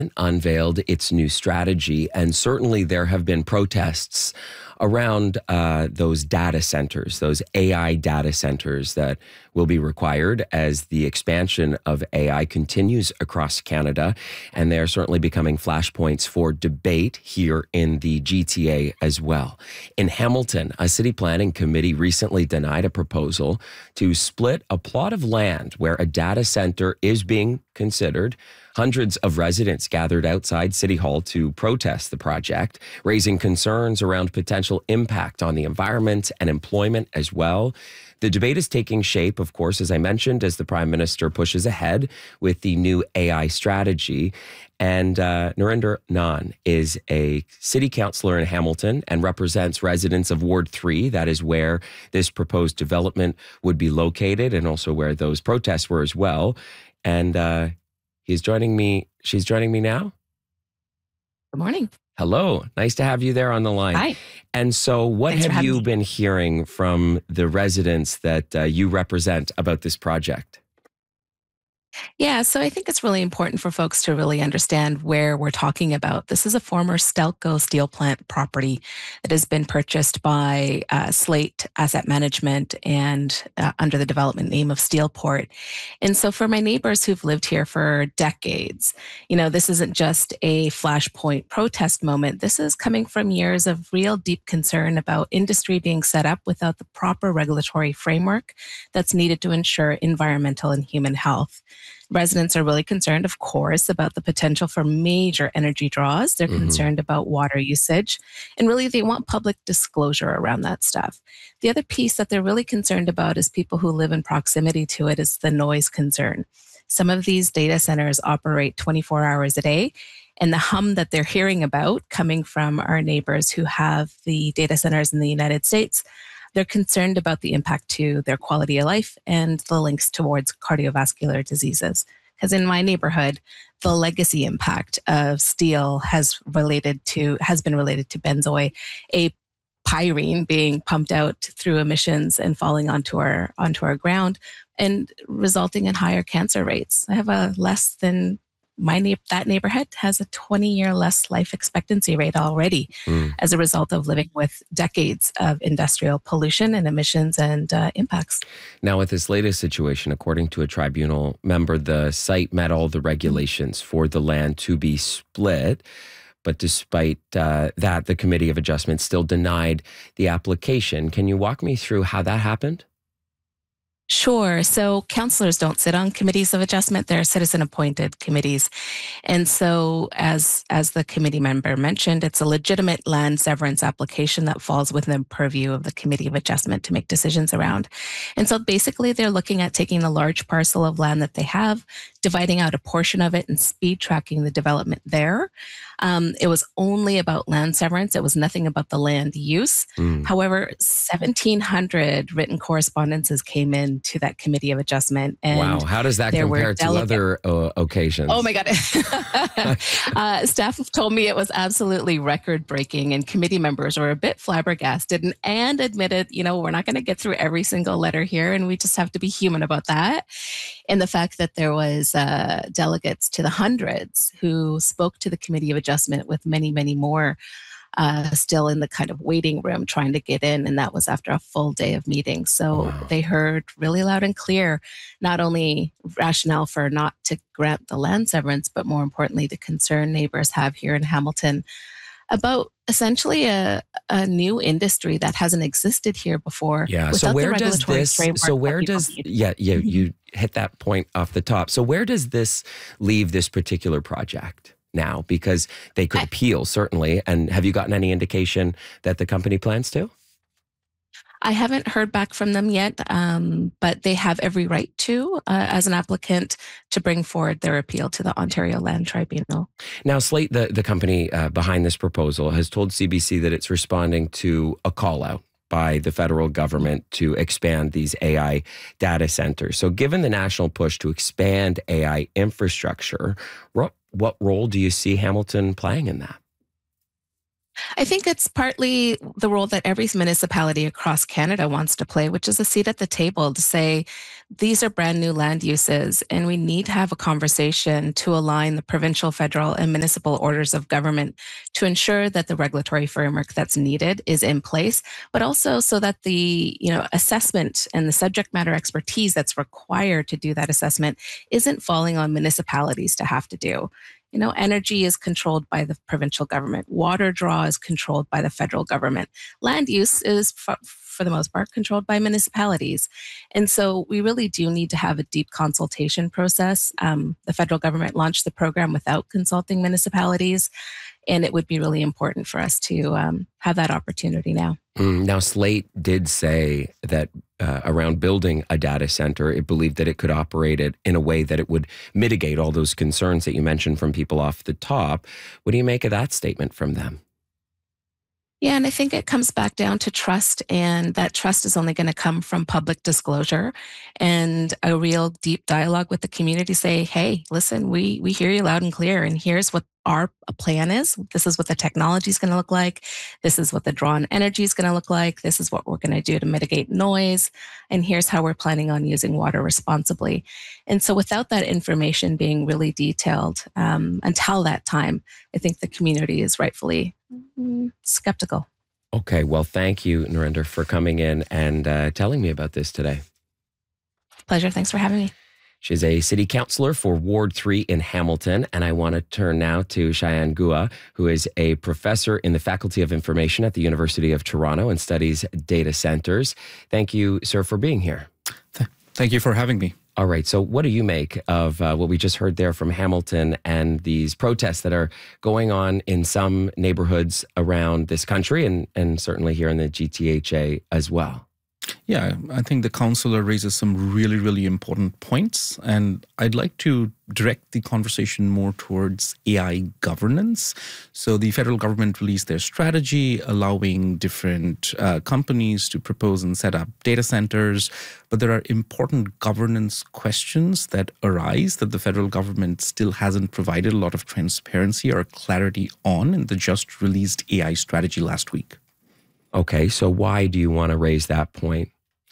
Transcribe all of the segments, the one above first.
unveiled its new strategy, and certainly there have been protests around those data centers, those AI data centers that will be required as the expansion of AI continues across Canada. And they are certainly becoming flashpoints for debate here in the GTA as well. In Hamilton, a city planning committee recently denied a proposal to split a plot of land where a data center is being considered. Hundreds of residents gathered outside City Hall to protest the project, raising concerns around potential impact on the environment and employment as well. The debate is taking shape, of course, as I mentioned, as the Prime Minister pushes ahead with the new AI strategy. And Narinder Nhan is a city councillor in Hamilton and represents residents of Ward 3. That is where this proposed development would be located and also where those protests were as well. And she's joining me now. Good morning. Hello. Nice to have you there on the line. Hi. And so what Thanks have you been hearing from the residents that you represent about this project? Yeah, so I think it's really important for folks to really understand where we're talking about. This is a former Stelco steel plant property that has been purchased by Slate Asset Management and under the development name of Steelport. And so for my neighbors who've lived here for decades, this isn't just a flashpoint protest moment. This is coming from years of real deep concern about industry being set up without the proper regulatory framework that's needed to ensure environmental and human health. Residents are really concerned, of course, about the potential for major energy draws. They're concerned about water usage, and really they want public disclosure around that stuff. The other piece that they're really concerned about is people who live in proximity to it is the noise concern. Some of these data centers operate 24 hours a day, and the hum that they're hearing about coming from our neighbors who have the data centers in the United States, they're concerned about the impact to their quality of life and the links towards cardiovascular diseases. Because in my neighborhood, the legacy impact of steel has been related to benzoyl, a pyrene being pumped out through emissions and falling onto our ground and resulting in higher cancer rates. I have that neighborhood has a 20-year less life expectancy rate already as a result of living with decades of industrial pollution and emissions and impacts. Now, with this latest situation, according to a tribunal member, the site met all the regulations for the land to be split. But despite that, the Committee of Adjustment still denied the application. Can you walk me through how that happened? Sure. So councillors don't sit on committees of adjustment. They're citizen-appointed committees. And so as the committee member mentioned, it's a legitimate land severance application that falls within the purview of the Committee of Adjustment to make decisions around. And so basically they're looking at taking a large parcel of land that they have, dividing out a portion of it and speed tracking the development there. It was only about land severance. It was nothing about the land use. However, 1,700 written correspondences came in to that Committee of Adjustment. And wow. How does that compare to other occasions? Oh my God. Staff have told me it was absolutely record-breaking, and committee members were a bit flabbergasted and admitted, we're not going to get through every single letter here, and we just have to be human about that. And the fact that there was delegates to the hundreds who spoke to the Committee of Adjustment with many, many more still in the kind of waiting room trying to get in. And that was after a full day of meetings. So wow. They heard really loud and clear, not only rationale for not to grant the land severance, but more importantly, the concern neighbors have here in Hamilton about essentially a new industry that hasn't existed here before. Yeah. So where does this, you hit that point off the top. So where does this leave this particular project now? Because they could appeal, certainly. And have you gotten any indication that the company plans to? I haven't heard back from them yet, but they have every right to, as an applicant, to bring forward their appeal to the Ontario Land Tribunal. Now, Slate, the company behind this proposal, has told CBC that it's responding to a call out by the federal government to expand these AI data centers. So given the national push to expand AI infrastructure, what role do you see Hamilton playing in that? I think it's partly the role that every municipality across Canada wants to play, which is a seat at the table to say, these are brand new land uses, and we need to have a conversation to align the provincial, federal, and municipal orders of government to ensure that the regulatory framework that's needed is in place, but also so that the assessment and the subject matter expertise that's required to do that assessment isn't falling on municipalities to have to do. Energy is controlled by the provincial government. Water draw is controlled by the federal government. Land use is, for the most part, controlled by municipalities. And so we really do need to have a deep consultation process. The federal government launched the program without consulting municipalities, and it would be really important for us to have that opportunity now. Now, Slate did say that around building a data center, it believed that it could operate it in a way that it would mitigate all those concerns that you mentioned from people off the top. What do you make of that statement from them? Yeah, and I think it comes back down to trust, and that trust is only going to come from public disclosure and a real deep dialogue with the community. Say, hey, listen, we hear you loud and clear, and here's what our plan is. This is what the technology is going to look like. This is what the drawn energy is going to look like. This is what we're going to do to mitigate noise. And here's how we're planning on using water responsibly. And so without that information being really detailed until that time, I think the community is rightfully skeptical. Okay, well, thank you, Narinder, for coming in and telling me about this today. Pleasure. Thanks for having me. She's a city councillor for Ward 3 in Hamilton. And I want to turn now to Cheyenne Gua, who is a professor in the Faculty of Information at the University of Toronto and studies data centers. Thank you, sir, for being here. Thank you for having me. All right. So what do you make of what we just heard there from Hamilton and these protests that are going on in some neighborhoods around this country and certainly here in the GTHA as well? Yeah, I think the councillor raises some really, really important points. And I'd like to direct the conversation more towards AI governance. So the federal government released their strategy, allowing different companies to propose and set up data centers. But there are important governance questions that arise that the federal government still hasn't provided a lot of transparency or clarity on in the just released AI strategy last week. Okay, so why do you want to raise that point?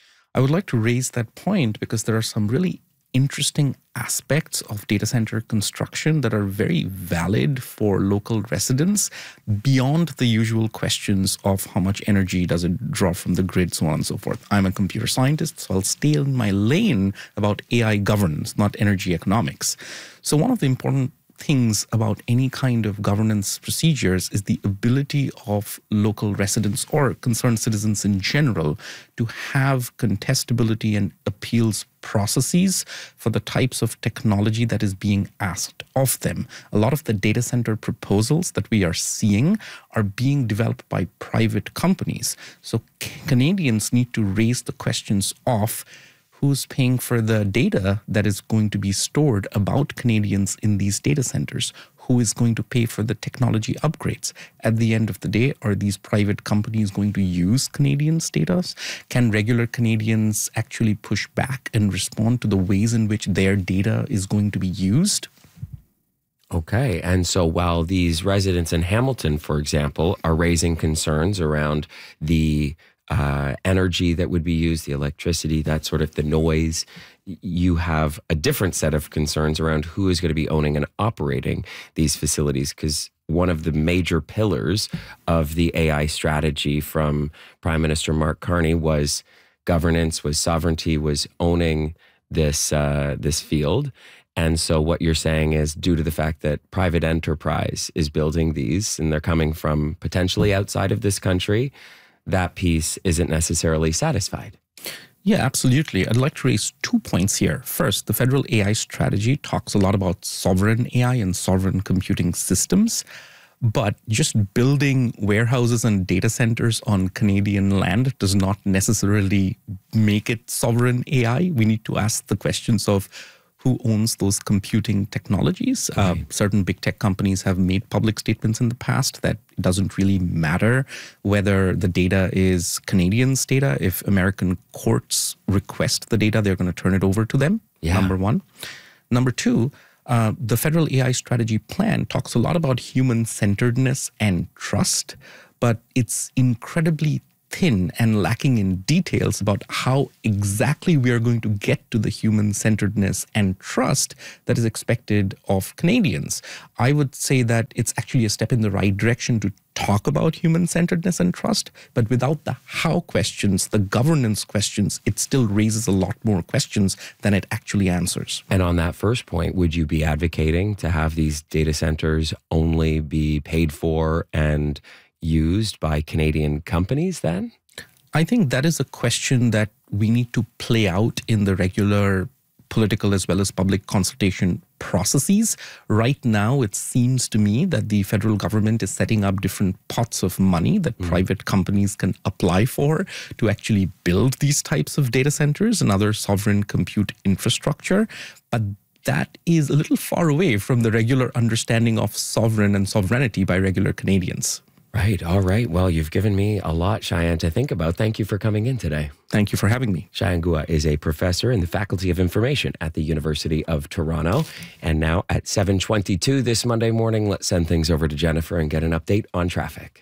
I would like to raise that point because there are some really interesting aspects of data center construction that are very valid for local residents beyond the usual questions of how much energy does it draw from the grid, so on and so forth. I'm a computer scientist, so I'll stay in my lane about AI governance, not energy economics. So one of the important things about any kind of governance procedures is the ability of local residents or concerned citizens in general to have contestability and appeals processes for the types of technology that is being asked of them. A lot of the data center proposals that we are seeing are being developed by private companies. So Canadians need to raise the questions of who's paying for the data that is going to be stored about Canadians in these data centers? Who is going to pay for the technology upgrades? At the end of the day, are these private companies going to use Canadians' data? Can regular Canadians actually push back and respond to the ways in which their data is going to be used? Okay. And so while these residents in Hamilton, for example, are raising concerns around the energy that would be used, the electricity, that sort of the noise, you have a different set of concerns around who is going to be owning and operating these facilities. Because one of the major pillars of the AI strategy from Prime Minister Mark Carney was governance, was sovereignty, was owning this field. And so what you're saying is due to the fact that private enterprise is building these and they're coming from potentially outside of this country, that piece isn't necessarily satisfied. Yeah, absolutely. I'd like to raise 2 points here. First, the federal AI strategy talks a lot about sovereign AI and sovereign computing systems, but just building warehouses and data centers on Canadian land does not necessarily make it sovereign AI. We need to ask the questions of who owns those computing technologies. Right. Certain big tech companies have made public statements in the past that it doesn't really matter whether the data is Canadians' data. If American courts request the data, they're going to turn it over to them, Yeah. number one. Number two, The Federal AI Strategy Plan talks a lot about human-centeredness and trust, but it's incredibly thin and lacking in details about how exactly we are going to get to the human-centeredness and trust that is expected of Canadians. I would say that it's actually a step in the right direction to talk about human-centeredness and trust, but without the how questions, the governance questions, it still raises a lot more questions than it actually answers. And on that first point, would you be advocating to have these data centers only be paid for and used by Canadian companies then? I think that is a question that we need to play out in the regular political as well as public consultation processes. Right now, it seems to me that the federal government is setting up different pots of money that private companies can apply for to actually build these types of data centers and other sovereign compute infrastructure. But that is a little far away from the regular understanding of sovereign and sovereignty by regular Canadians. Right. All right. Well, you've given me a lot, Shayan, to think about. Thank you for coming in today. Thank you for having me. Shayan Gua is a professor in the Faculty of Information at the University of Toronto. And now at 7:22 this Monday morning, let's send things over to Jennifer and get an update on traffic.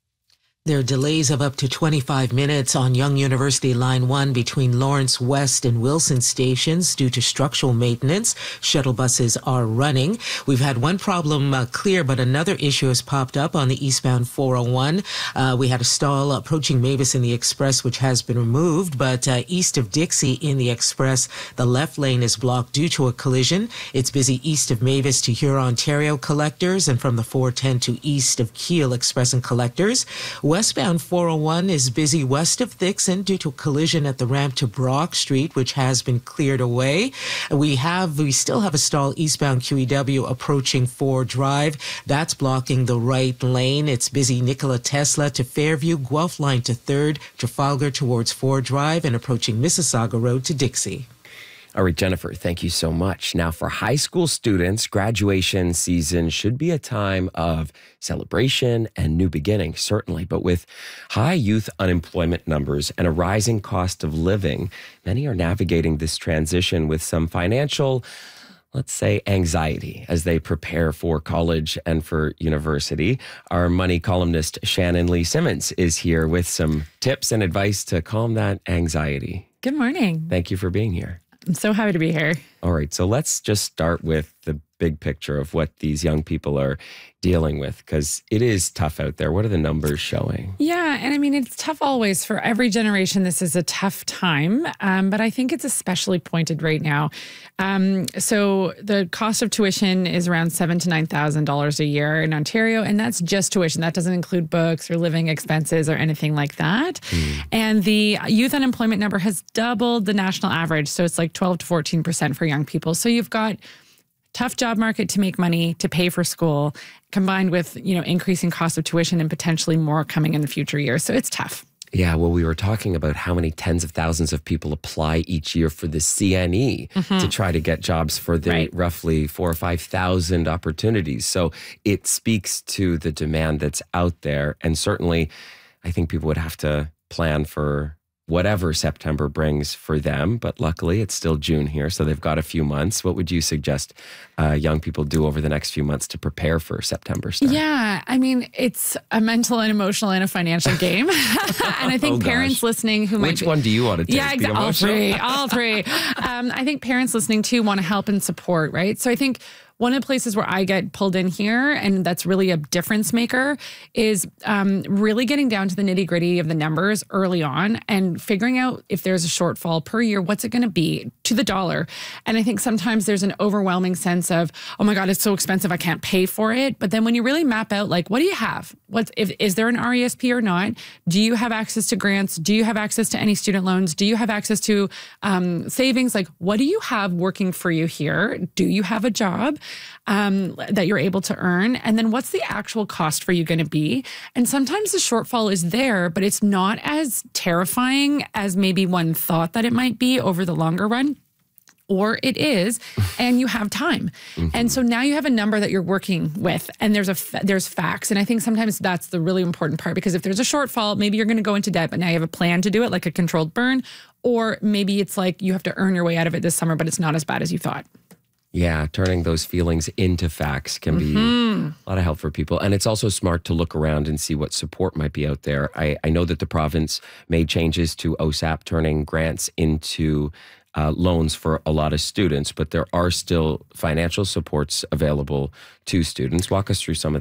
There are delays of up to 25 minutes on Yonge University Line 1 between Lawrence West and Wilson stations due to structural maintenance. Shuttle buses are running. We've had one problem clear, but another issue has popped up on the eastbound 401. We had a stall approaching Mavis in the Express, which has been removed, but east of Dixie in the Express, the left lane is blocked due to a collision. It's busy east of Mavis to Huron, Ontario collectors, and from the 410 to east of Keele Express and collectors. Westbound 401 is busy west of Thixon due to a collision at the ramp to Brock Street, which has been cleared away. We still have a stall eastbound QEW approaching Ford Drive. That's blocking the right lane. It's busy Nikola Tesla to Fairview, Guelph Line to 3rd, Trafalgar towards Ford Drive, and approaching Mississauga Road to Dixie. All right, Jennifer, thank you so much. Now, for high school students, graduation season should be a time of celebration and new beginnings, certainly. But with high youth unemployment numbers and a rising cost of living, many are navigating this transition with some financial, let's say, anxiety as they prepare for college and for university. Our money columnist, Shannon Lee Simmons, is here with some tips and advice to calm that anxiety. Good morning. Thank you for being here. I'm so happy to be here. All right, so let's just start with the big picture of what these young people are dealing with, because it is tough out there. What are the numbers showing? Yeah, and I mean, it's tough always for every generation. This is a tough time, but I think it's especially pointed right now. So the cost of tuition is around $7,000 to $9,000 a year in Ontario, and that's just tuition. That doesn't include books or living expenses or anything like that. And the youth unemployment number has doubled the national average, so it's like 12 to 14% for young people. So you've got tough job market to make money, to pay for school, combined with, increasing cost of tuition and potentially more coming in the future years. So it's tough. Yeah, well, we were talking about how many tens of thousands of people apply each year for the CNE to try to get jobs for the roughly 4,000 or 5,000 opportunities. So it speaks to the demand that's out there. And certainly, I think people would have to plan for whatever September brings for them. But luckily, it's still June here, so they've got a few months. What would you suggest young people do over the next few monts to prepare for September start? Yeah, I mean, it's a mental and emotional and a financial game. And I think parents listening who might Which one do you want to take? Yeah, exactly. All three. I think parents listening too want to help and support, right? So I think one of the places where I get pulled in here, and that's really a difference maker, is really getting down to the nitty gritty of the numbers early on and figuring out if there's a shortfall per year, what's it going to be to the dollar. And I think sometimes there's an overwhelming sense of, oh my God, it's so expensive, I can't pay for it. But then when you really map out, like, what do you have? Is there an RESP or not? Do you have access to grants? Do you have access to any student loans? Do you have access to savings? Like, what do you have working for you here? Do you have a job that you're able to earn? And then what's the actual cost for you going to be? And sometimes the shortfall is there, but it's not as terrifying as maybe one thought that it might be over the longer run. Or it is, and you have time. And so now you have a number that you're working with, and there's facts. And I think sometimes that's the really important part, because if there's a shortfall, maybe you're going to go into debt, but now you have a plan to do it, like a controlled burn. Or maybe it's like you have to earn your way out of it this summer, but it's not as bad as you thought. Yeah, turning those feelings into facts can be a lot of help for people. And it's also smart to look around and see what support might be out there. I know that the province made changes to OSAP, turning grants into loans for a lot of students, but there are still financial supports available to students. Walk us through some of